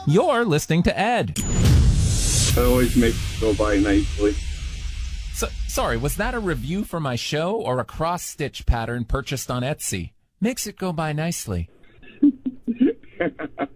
You're listening to Ed. That always makes it go by nicely. Sorry, was that a review for my show or a cross-stitch pattern purchased on Etsy? Makes it go by nicely.